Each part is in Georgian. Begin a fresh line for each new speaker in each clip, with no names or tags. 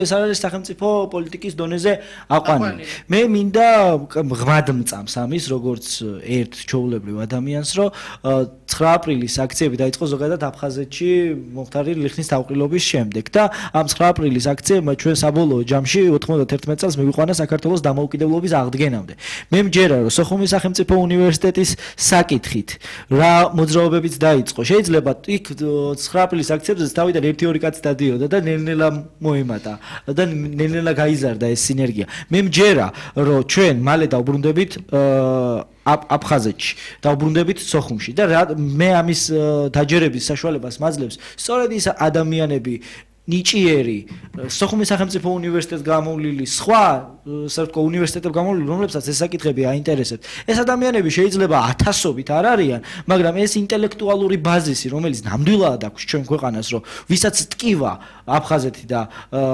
ეს არის სახელმწიფო პოლიტიკის დონეზე აყვანილი. მე მინდა ღმად მწამს ამის როგორც ერთ ჩაულებრივ ადამიანს, რომ 9 აპრილის აქციები დაიწყო ზოგადად აფხაზეთში მომხდარი ლიხნის თავყრილობის შემდეგ და ამ 9 აპრილის აქციებმა ჩვენ საბოლოო ჯამში 91 წელს მივიყვანა საქართველოს დამოუკიდებლობის აღდგენამდე. მე მჯერა რომ სოხუმის სახელმწიფო უნივერსიტეტის საკითხით რა მოძრაობებიც დაიწყო. შეიძლება იქ 9 აპრილის აქციებზე თავიდან 1-2 კაცი დადიოდა და ნელ-ნელა მოემატა. და ნელ-ნელა გაიზარდა ეს სინერგია. მე მჯერა რომ ჩვენ მალე დავბრუნდებით აფხაზეთში, დავბრუნდებით სოხუმში და მე ამის დაჯერების საშუალებას მაძლევს სწორედ ის ადამიანები ნიჭიერი სოხუმის სახელმწიფო უნივერსიტეტს გამოვლილი სხვა საერთო უნივერსიტეტებს გამოვლილი რომლებსაც ეს საკითხები აინტერესებთ ეს ადამიანები შეიძლება ათასობით არ არიან მაგრამ ეს ინტელექტუალური ბაზისი რომელიც ნამდვილად აქვს ჩვენ ქვეყანას რომ ვისაც ტკივა აფხაზეთი და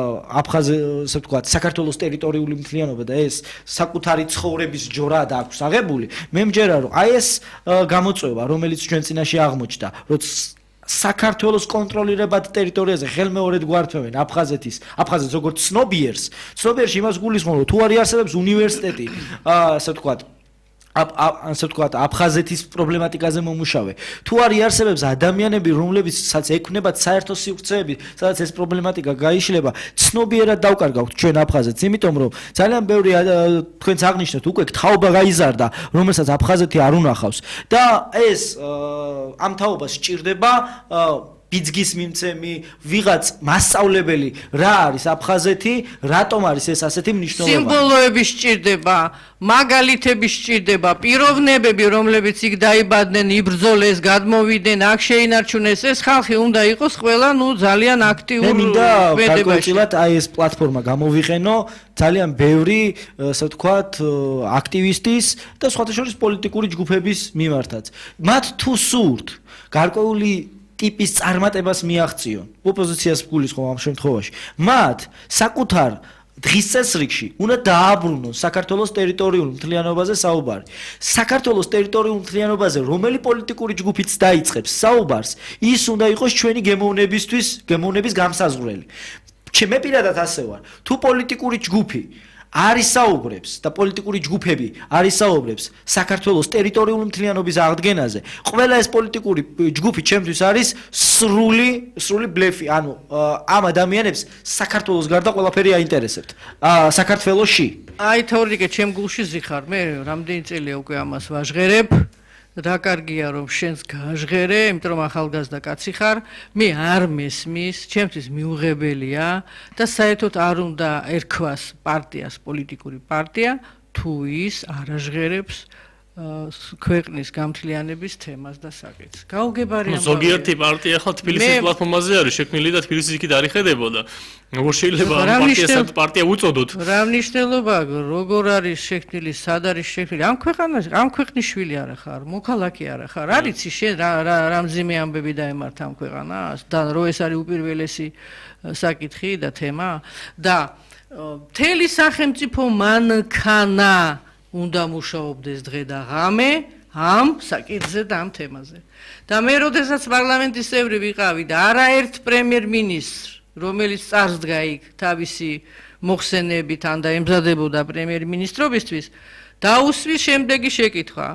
ასე ვთქვათ საქართველოს ტერიტორიული მთლიანობა და ეს საკუთარი ცხოვრების ჯორად აქვს აღებული მე მჯერა რომ აი ეს გამოწვევა რომელიც ჩვენ წინაშე აღმოჩნდა რომ საქართველოს კონტროლირებად ტერიტორიაზე ხელმეორედ გვართმევენ აფხაზეთს როგორც ცნობიერში იმას გულისხმობ რომ თუ არ არსებობს უნივერსიტეტი ასე ვთქვათ აფხაზეთის პრობლემატიკაზე მომუშავე თუ არ არსებობს ადამიანები რომლებსაც ექნებათ საერთო სივრცეები სადაც ეს პრობლემატიკა გაიშლება ცნობიერად დავკარგავთ ჩვენ აფხაზეთს იმიტომ რომ ძალიან ბევრი თქვენც აღნიშნეთ უკვე თაობა გაიზარდა რომელსაც აფხაზეთი არ უნახავს და ეს ამ თაობას სჭირდება ბიძგის მიმცემი ვიღაც მასწავლებელი რა არის აფხაზეთი რატომ არის ეს ასეთი მნიშვნელოვანი
სიმბოლოები სჭირდება მაგალითები სჭირდება პიროვნებები რომლებიც იქ დაიბადნენ იბრძოლეს გადმოვიდნენ აქ შეინარჩუნეს ეს ხალხი უნდა იყოს ყველა ძალიან აქტიურ
მინდა აი ეს პლატფორმა გამოვიყენო ძალიან ბევრი ასე ვთქვათ აქტივისტის და სხვათა შორის პოლიტიკური ჯგუფების მიმართაც მათ თუ სურთ გარკვეული ტიპის წარმატებას მიაღწიონ ოპოზიციას გულისხმობ ამ შემთხვევაში მათ საკუთარ დღის წესრიგში უნდა დააბრუნონ საქართველოს ტერიტორიულ მთლიანობაზე საუბარი საქართველოს ტერიტორიულ მთლიანობაზე რომელი პოლიტიკური ჯგუფიც დაიწყებს საუბარს ის უნდა იყოს ჩვენი გემოვნების გამსაზღვრელი მე პირადად ასე ვარ თუ პოლიტიკური ჯგუფი არის საუბრებს და პოლიტიკური ჯგუფები არის საუბრებს საქართველოს ტერიტორიული მთლიანობის აღდგენაზე ყველა ეს პოლიტიკური ჯგუფი ჩემთვის არის სრული ბლეფი ანუ ამ ადამიანებს საქართველოს გარდა ყველაფერი აინტერესებთ საქართველოში
აი თორნიკე ჩემ გულში ზიხარ მე რამდენი წელია უკვე ამას ვაჟღერებ რა კარგია რომ შენს გაჟღერე იმიტომ რომ ახალგაზრდა კაცი ხარ მე არ მესმის ჩემთვის მიუღებელია და საერთოდ არ უნდა ერქვას პარტიას პოლიტიკური პარტია თუ ის არ აჟღერებს ქვეყნის გამთლიანების თემას და საკითხს. გაუგებარი ამბავია.
ზოგიერთი პარტია ახლა თბილისის პლატფორმაზე არის შექმნილი და თბილისის იქით არ იხედებოდა. როგორ შეიძლება ამ პარტიას პარტია უწოდოთ?
რა მნიშვნელობა როგორ არის შექმნილი, სად არის შექმნილი? ამ ქვეყანაში, ამ ქვეყნის შვილი არა ხარ, მოქალაქე არა ხარ. არიცი შენ რა მძიმე ამბები დაემართ ამ ქვეყანას და რო ეს არის უპირველესი საკითხი და თემა და მთელი სახელმწიფო მანქანა უნდა მუშაობდეს დღე და ღამე ამ საკითხზე და ამ თემაზე. და მე როდესაც პარლამენტის წევრი ვიყავი და არაერთ პრემიერ-მინისტრ, რომელიც წარსდგა იქ თავისი მოხსენებით ან და ემზადებოდა პრემიერ-მინისტრობისთვის, დაუსვის შემდეგი შეკითხვა.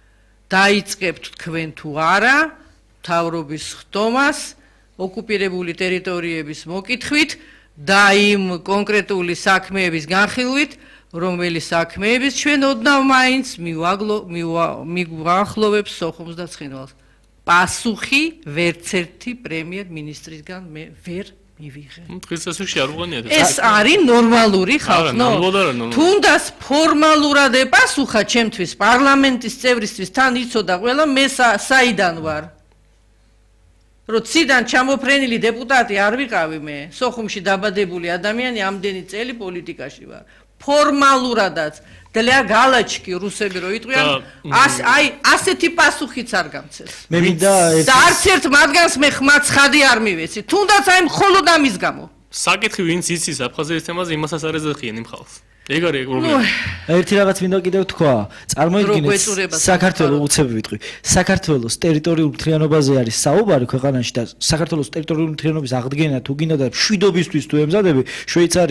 დაიწყებთ თქვენ თუ არა მთავრობის ხდომას ოკუპირებული ტერიტორიების მოკითხვით და იმ კონკრეტული საქმეების განხილვით რომელი საქმეების ჩვენ ოდნავ მაინც მივაახლოვებს სოხუმს და ცხინვალს. პასუხი ვერცერთი პრემიერ-მინისტრისგან მე ვერ მივიღე.
დღის წესრიგში არ უღონიათ.
ეს არის ნორმალური ხალხო. თუნდაც ფორმალურად ეპასუხა ჩემთვის პარლამენტის წევრისთვის თან იცოდა ყველა მე საიდან ვარ. რომ ციდან ჩამოფრენილი დეპუტატი არ ვიყავი მე, სოხუმში დაბადებული ადამიანი ამდენი წელი პოლიტიკაში ვარ. ფორმალურადაც დლია გალაჩკი რუსები რო იტყვიან აი ასეთი პასუხიც არ გამცეს
მე მინდა
და არც ერთ მათგანს მე ხმაც ხადი არ მივეცი თუნდაც აი მხოლოდ ამის გამო
საკითხი ვინც იცის აფხაზეთის თემაზე იმასაც არ ეძახიან იმ ხალხს ეგ არის პრობლემა
ერთი რაღაც მინდა კიდევ თქვა წარმოიდგინეთ საქართველოს უცებ ვიტყვი საქართველოს ტერიტორიულ მთლიანობაზე არის საუბარი ქვეყანაში და საქართველოს ტერიტორიული მთლიანობის აღდგენა თუ გინდა და მშვიდობისთვის თუ ემზადები შვეიცარია